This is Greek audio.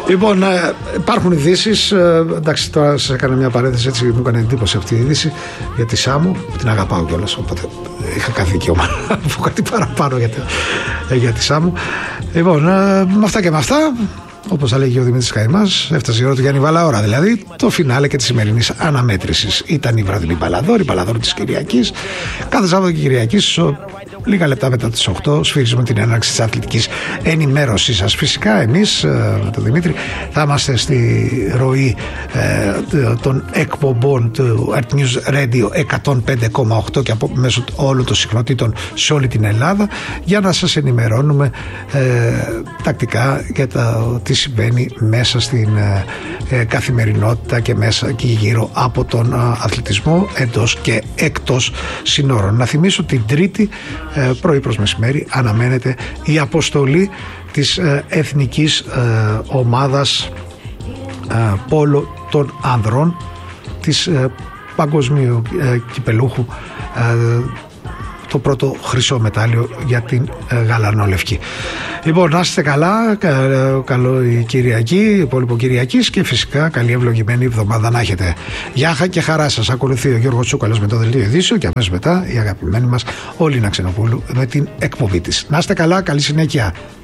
Λοιπόν, υπάρχουν ειδήσεις. Εντάξει, τώρα σας έκανα μια παρένθεση, έτσι μου έκανε εντύπωση αυτή η είδηση για τη Σάμου, που την αγαπάω κιόλας. Οπότε είχα κάθε δικαίωμα να πω κάτι παραπάνω για τη Σάμου. Λοιπόν, με αυτά και με αυτά, όπως θα λέγει ο Δημήτρης Καημάς, έφτασε η ώρα του Γιάννη Βαλαώρα. Δηλαδή, το φινάλε και της σημερινής αναμέτρησης. Ήταν η βραδινή μπαλαδόρη της Κυριακής. Κάθε Σάββατο και Κυριακής, λίγα λεπτά μετά τις 8, σφυρίζουμε την έναρξη της αθλητικής ενημέρωσης σας. Φυσικά, εμείς, με τον Δημήτρη, θα είμαστε στη ροή των εκπομπών του Earth News Radio 105,8 και μέσω όλων των συχνοτήτων σε όλη την Ελλάδα, για να σας ενημερώνουμε τακτικά για τι συμβαίνει μέσα στην καθημερινότητα και μέσα και γύρω από τον αθλητισμό εντός και εκτός συνόρων. Να θυμίσω, την Τρίτη πρωί προς μεσημέρι αναμένεται η αποστολή της εθνικής ομάδας πόλο των ανδρών της παγκοσμίου κυπελούχου, το πρώτο χρυσό μετάλλιο για την γαλανόλευκη. Λοιπόν, να είστε καλά, καλό η Κυριακή, υπόλοιπο Κυριακής, και φυσικά καλή ευλογημένη εβδομάδα να έχετε. Γεια και χαρά σας. Ακολουθεί ο Γιώργος Τσούκαλος με το δελτίο ειδήσεων και αμέσως μετά η αγαπημένη μας Όλινα Ξενοπούλου με την εκπομπή της. Να είστε καλά, καλή συνέχεια.